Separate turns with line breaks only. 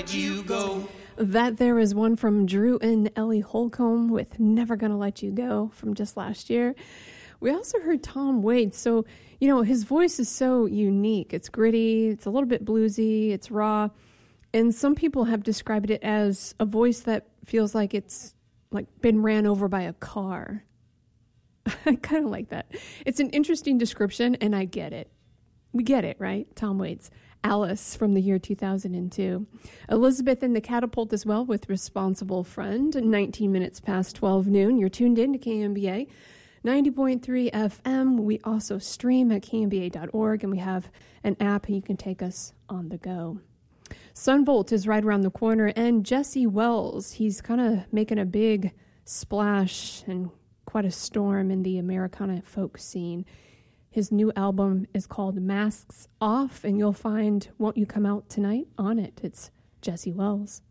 let you go.
That there is one from Drew and Ellie Holcomb with Never Gonna Let You Go from just last year. We also heard Tom Waits. So, his voice is so unique. It's gritty, it's a little bit bluesy, it's raw. And some people have described it as a voice that feels like it's been ran over by a car. I kind of like that. It's an interesting description, and I get it. We get it, right? Tom Waits. Alice from the year 2002. Elizabeth and the Catapult as well with Responsible Friend. 19 minutes past 12 noon. You're tuned in to KMBA 90.3 FM. We also stream at kmba.org, and we have an app and you can take us on the go. Sunvolt is right around the corner, and Jesse Wells, he's kind of making a big splash and quite a storm in the Americana folk scene. His new album is called Masks Off, and you'll find Won't You Come Out Tonight on it. It's Jesse Wells.